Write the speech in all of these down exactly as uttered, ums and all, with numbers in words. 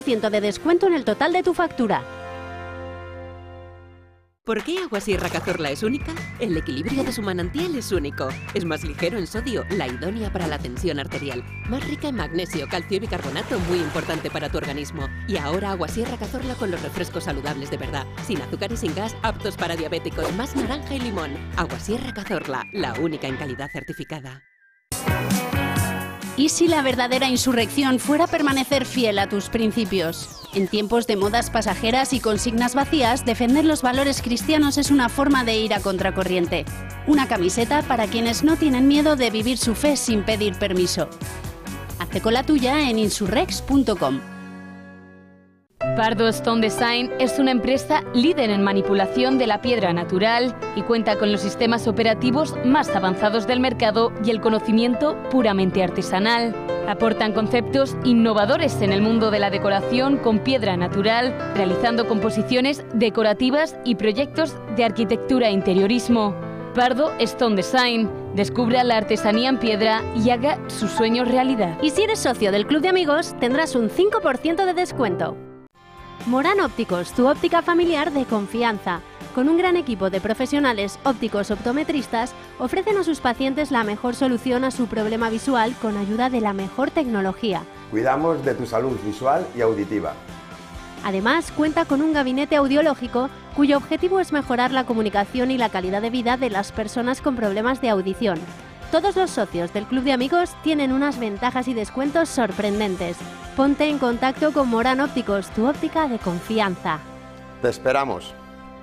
ciento de descuento en el total de tu factura. ¿Por qué Agua Sierra Cazorla es única? El equilibrio de su manantial es único. Es más ligero en sodio, la idónea para la tensión arterial. Más rica en magnesio, calcio y bicarbonato, muy importante para tu organismo. Y ahora Agua Sierra Cazorla con los refrescos saludables de verdad. Sin azúcar y sin gas, aptos para diabéticos, más naranja y limón. Agua Sierra Cazorla, la única en calidad certificada. ¿Y si la verdadera insurrección fuera permanecer fiel a tus principios? En tiempos de modas pasajeras y consignas vacías, defender los valores cristianos es una forma de ir a contracorriente. Una camiseta para quienes no tienen miedo de vivir su fe sin pedir permiso. Hazte con la tuya en insurrex punto com. Pardo Stone Design es una empresa líder en manipulación de la piedra natural y cuenta con los sistemas operativos más avanzados del mercado y el conocimiento puramente artesanal. Aportan conceptos innovadores en el mundo de la decoración con piedra natural, realizando composiciones decorativas y proyectos de arquitectura e interiorismo. Pardo Stone Design. Descubra la artesanía en piedra y haga sus sueños realidad. Y si eres socio del Club de Amigos, tendrás un cinco por ciento de descuento. Morán Ópticos, tu óptica familiar de confianza. Con un gran equipo de profesionales ópticos optometristas, ofrecen a sus pacientes la mejor solución a su problema visual con ayuda de la mejor tecnología. Cuidamos de tu salud visual y auditiva. Además, cuenta con un gabinete audiológico cuyo objetivo es mejorar la comunicación y la calidad de vida de las personas con problemas de audición. Todos los socios del Club de Amigos tienen unas ventajas y descuentos sorprendentes. Ponte en contacto con Morán Ópticos, tu óptica de confianza. Te esperamos.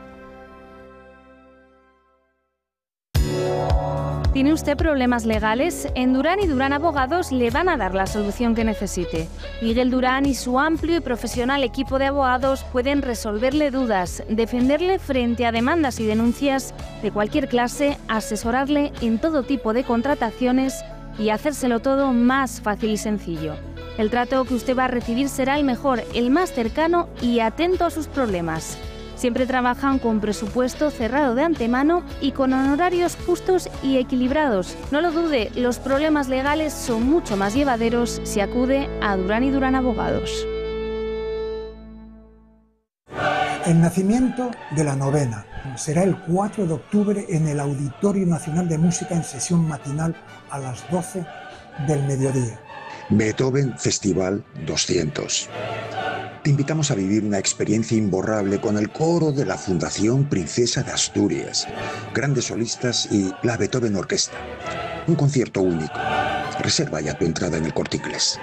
¿Tiene usted problemas legales? En Durán y Durán Abogados le van a dar la solución que necesite. Miguel Durán y su amplio y profesional equipo de abogados pueden resolverle dudas, defenderle frente a demandas y denuncias de cualquier clase, asesorarle en todo tipo de contrataciones y hacérselo todo más fácil y sencillo. El trato que usted va a recibir será el mejor, el más cercano y atento a sus problemas. Siempre trabajan con presupuesto cerrado de antemano y con honorarios justos y equilibrados. No lo dude, los problemas legales son mucho más llevaderos si acude a Durán y Durán Abogados. El nacimiento de la novena será el cuatro de octubre en el Auditorio Nacional de Música en sesión matinal a las doce del mediodía. Beethoven Festival doscientos. Te invitamos a vivir una experiencia imborrable con el coro de la Fundación Princesa de Asturias, grandes solistas y la Beethoven Orquesta. Un concierto único. Reserva ya tu entrada en el Corte Inglés.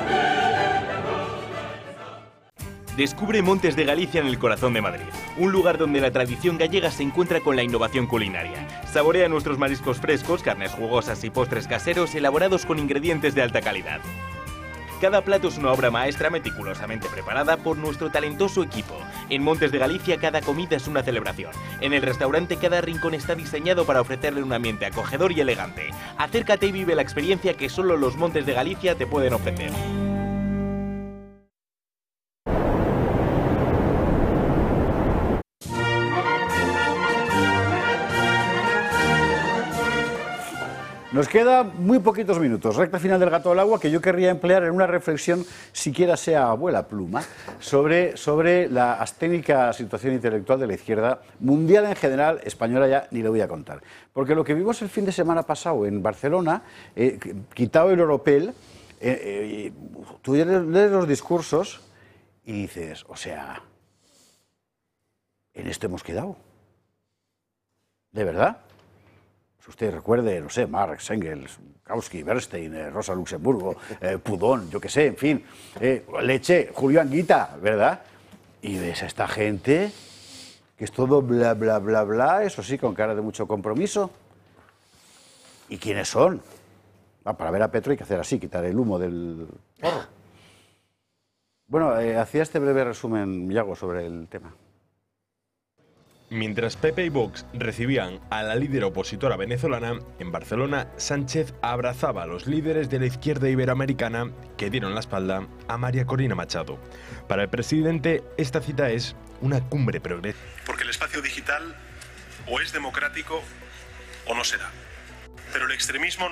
Descubre Montes de Galicia en el corazón de Madrid, un lugar donde la tradición gallega se encuentra con la innovación culinaria. Saborea nuestros mariscos frescos, carnes jugosas y postres caseros elaborados con ingredientes de alta calidad. Cada plato es una obra maestra meticulosamente preparada por nuestro talentoso equipo. En Montes de Galicia cada comida es una celebración. En el restaurante cada rincón está diseñado para ofrecerle un ambiente acogedor y elegante. Acércate y vive la experiencia que solo los Montes de Galicia te pueden ofrecer. Nos queda muy poquitos minutos, recta final del Gato al Agua, que yo querría emplear en una reflexión, siquiera sea abuela pluma, sobre, sobre la asténica situación intelectual de la izquierda mundial en general, española ya ni le voy a contar. Porque lo que vimos el fin de semana pasado en Barcelona, eh, quitado el oropel, eh, eh, tú lees los discursos y dices, o sea, en esto hemos quedado. ¿De verdad? Si usted recuerde, no sé, Marx, Engels, Kautsky, Bernstein, eh, Rosa Luxemburgo, eh, Proudhon, yo qué sé, en fin, eh, Leche, Julio Anguita, ¿verdad? Y ves a esta gente que es todo bla, bla, bla, bla, eso sí, con cara de mucho compromiso. ¿Y quiénes son? Ah, para ver a Petro hay que hacer así, quitar el humo del porro. Bueno, eh, hacía este breve resumen, Yago, sobre el tema. Mientras P P y Vox recibían a la líder opositora venezolana, en Barcelona, Sánchez abrazaba a los líderes de la izquierda iberoamericana que dieron la espalda a María Corina Machado. Para el presidente, esta cita es una cumbre progresista. Porque el espacio digital o es democrático o no será. Pero el extremismo